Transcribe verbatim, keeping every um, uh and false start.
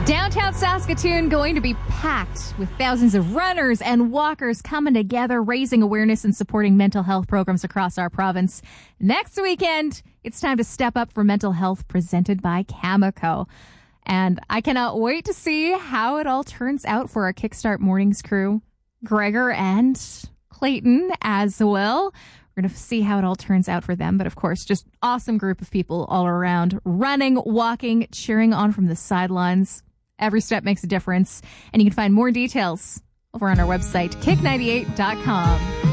Downtown Saskatoon going to be packed with thousands of runners and walkers coming together, raising awareness and supporting mental health programs across our province. Next weekend, it's time to step up for mental health, presented by Cameco. And I cannot wait to see how it all turns out for our Kickstart Mornings crew, Gregor and Clayton as well. We're going to see how it all turns out for them. But of course, just awesome group of people all around, running, walking, cheering on from the sidelines. Every step makes a difference. And you can find more details over on our website, kick ninety-eight dot com.